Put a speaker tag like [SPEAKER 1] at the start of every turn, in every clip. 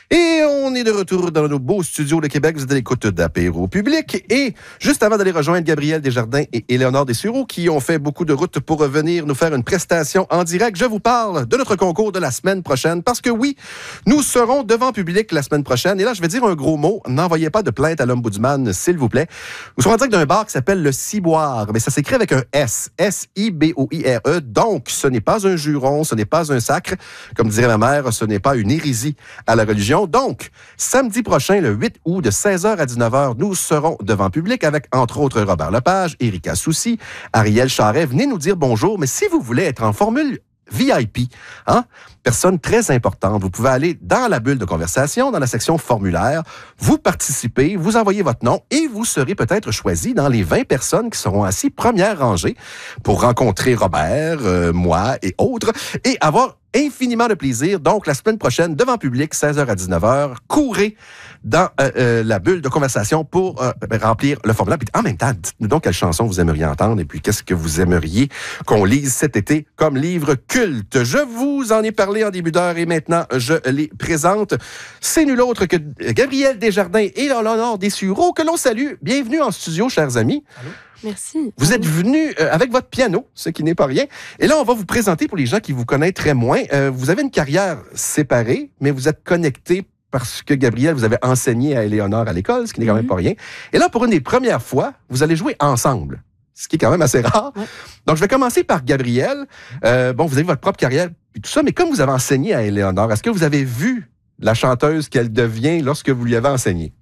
[SPEAKER 1] Et on est de retour dans nos beaux studios de Québec. Vous êtes à l'écoute d'Apéro Public. Et juste avant d'aller rejoindre Gabriel Desjardins et Éléonore Dessureau, qui ont fait beaucoup de route pour venir nous faire une prestation en direct, je vous parle de notre concours de la semaine prochaine. Parce que oui, nous serons devant public la semaine prochaine. Et là, je vais dire un gros mot. N'envoyez pas de plainte à l'Ombudsman, s'il vous plaît. Nous serons en direct d'un bar qui s'appelle le Ciboire. Mais ça s'écrit avec un S. S-I-B-O-I-R-E. Donc, ce n'est pas un juron, ce n'est pas un sacre. Comme dirait ma mère, ce n'est pas une hérésie à la religion. Donc, samedi prochain, le 8 août, de 16h à 19h, nous serons devant public avec, entre autres, Robert Lepage, Erika Soucy, Ariel Charret. Venez nous dire bonjour, mais si vous voulez être en formule VIP, personne très importante, vous pouvez aller dans la bulle de conversation, dans la section formulaire, vous participez, vous envoyez votre nom et vous serez peut-être choisi dans les 20 personnes qui seront assises première rangée pour rencontrer Robert, moi et autres, et avoir infiniment de plaisir. Donc, la semaine prochaine, devant public, 16h à 19h, courez dans la bulle de conversation pour remplir le formulaire. Puis, en même temps, dites-nous donc quelle chanson vous aimeriez entendre et puis qu'est-ce que vous aimeriez qu'on lise cet été comme livre culte. Je vous en ai parlé en début d'heure et maintenant, je les présente. C'est nul autre que Gabriel Desjardins et Éléonore Dessureau que l'on salue. Bienvenue en studio, chers amis.
[SPEAKER 2] Allô? Merci.
[SPEAKER 1] Vous êtes venus avec votre piano, ce qui n'est pas rien. Et là, on va vous présenter pour les gens qui vous connaîtraient moins. Vous avez une carrière séparée, mais vous êtes connectés parce que, Gabriel, vous avez enseigné à Éléonore à l'école, ce qui n'est quand même pas rien. Et là, pour une des premières fois, vous allez jouer ensemble, ce qui est quand même assez rare. Ouais. Donc, je vais commencer par Gabriel. Vous avez votre propre carrière et tout ça, mais comme vous avez enseigné à Éléonore, est-ce que vous avez vu la chanteuse qu'elle devient lorsque vous lui avez enseigné?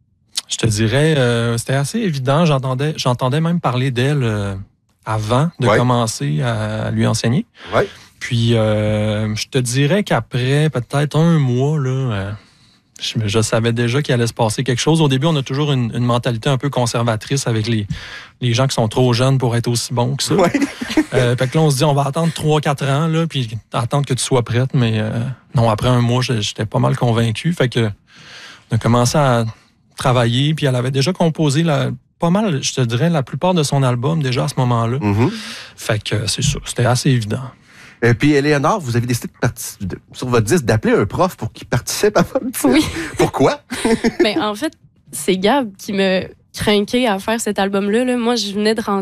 [SPEAKER 3] Je te dirais, c'était assez évident. J'entendais même parler d'elle avant de commencer à lui enseigner.
[SPEAKER 1] Ouais.
[SPEAKER 3] Puis, je te dirais qu'après peut-être un mois, là, je savais déjà qu'il allait se passer quelque chose. Au début, on a toujours une mentalité un peu conservatrice avec les gens qui sont trop jeunes pour être aussi bons que ça.
[SPEAKER 1] Ouais.
[SPEAKER 3] Fait que là, on se dit, on va attendre 3-4 ans, là, puis attendre que tu sois prête. Mais non, après un mois, j'étais pas mal convaincu. Fait que on a commencé à travailler, puis elle avait déjà composé pas mal, je te dirais, la plupart de son album déjà à ce moment-là.
[SPEAKER 1] Mm-hmm.
[SPEAKER 3] Fait que c'est ça, c'était assez évident.
[SPEAKER 1] Et puis, Éléonore, vous avez décidé sur votre disque d'appeler un prof pour qu'il participe à votre disque.
[SPEAKER 2] Oui.
[SPEAKER 1] Pourquoi?
[SPEAKER 2] Mais en fait, c'est Gab qui me craquait à faire cet album-là. Là. Moi, je venais de rentrer